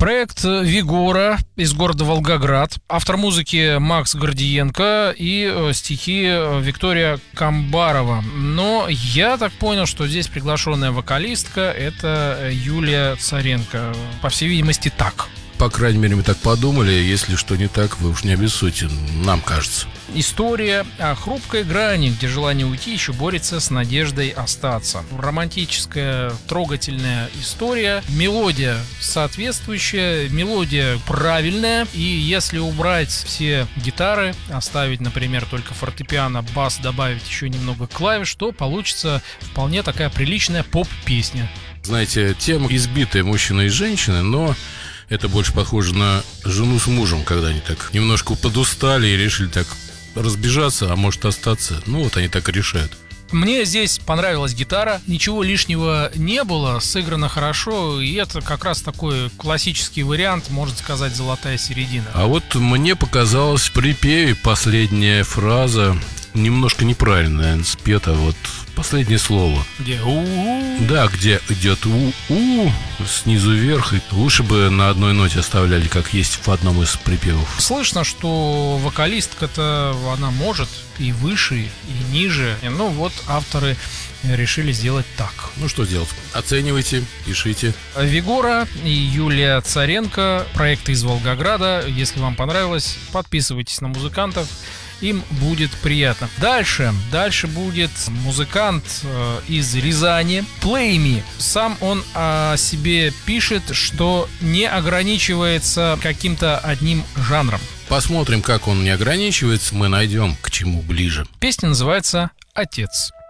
Проект Вигора из города Волгоград. Автор музыки Макс Гордиенко и стихи Виктория Камбарова. Но я так понял, что здесь приглашенная вокалистка — это Юлия Царенко. По всей видимости, так. По крайней мере, мы так подумали. Если что не так, вы уж не обессудьте, нам кажется. История о хрупкой грани, где желание уйти еще борется с надеждой остаться. Романтическая, трогательная история. Мелодия соответствующая, мелодия правильная. И если убрать все гитары, оставить, например, только фортепиано, бас, добавить еще немного клавиш, то получится вполне такая приличная поп-песня. Знаете, тема избитая мужчина и женщина, но это больше похоже на жену с мужем, когда они так немножко подустали и решили так разбежаться, а может остаться. Ну вот они так и решают. Мне здесь понравилась гитара, ничего лишнего не было, сыграно хорошо, и это как раз такой классический вариант, можно сказать, золотая середина. А вот мне показалось в припеве последняя фраза немножко неправильно, наверное, спета. Вот последнее слово. Где у-у-у? Да, где идет у-у снизу вверх. И лучше бы на одной ноте оставляли, как есть в одном из припевов. Слышно, что вокалистка-то она может и выше, и ниже. Ну вот авторы решили сделать так. Ну что делать? Оценивайте, пишите. Вигора и Юлия Царенко, проекты из Волгограда. Если вам понравилось, подписывайтесь на музыкантов. Им будет приятно. Дальше будет музыкант из Рязани, Play Me. Сам он о себе пишет, что не ограничивается каким-то одним жанром. Посмотрим, как он не ограничивается, мы найдем, к чему ближе. Песня называется «Отец».